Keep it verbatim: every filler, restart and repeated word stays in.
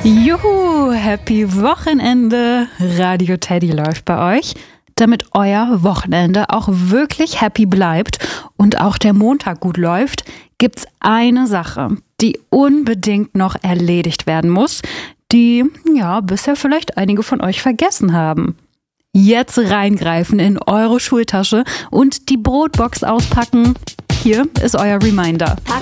Juhu, happy Wochenende. Radio Teddy läuft bei euch, damit euer Wochenende auch wirklich happy bleibt und auch der Montag gut läuft, gibt's eine Sache, die unbedingt noch erledigt werden muss, die ja bisher vielleicht einige von euch vergessen haben. Jetzt reingreifen in eure Schultasche und die Brotbox auspacken. Hier ist euer Reminder. Pack